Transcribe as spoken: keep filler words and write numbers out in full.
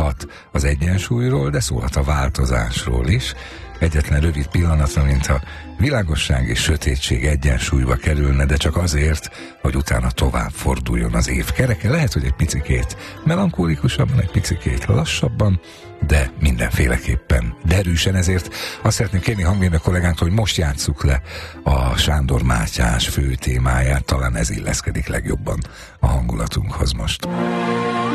szólhat az egyensúlyról, de szólhat a változásról is. Egyetlen rövid pillanatra, mintha világosság és sötétség egyensúlyba kerülne, de csak azért, hogy utána tovább forduljon az év kereke. Lehet, hogy egy picikét melankólikusabban, egy picikét lassabban, de mindenféleképpen derűsen. Ezért azt szeretném kérni hangmérnök kollégánktól, hogy most játsszuk le a Sándor Mátyás fő témáját, talán ez illeszkedik legjobban a hangulatunkhoz most.